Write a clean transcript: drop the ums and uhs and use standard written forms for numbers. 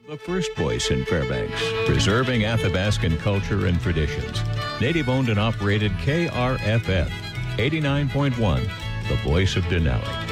The first voice in Fairbanks, preserving Athabascan culture and traditions. Native owned and operated KRFF 89.1, the voice of Denali.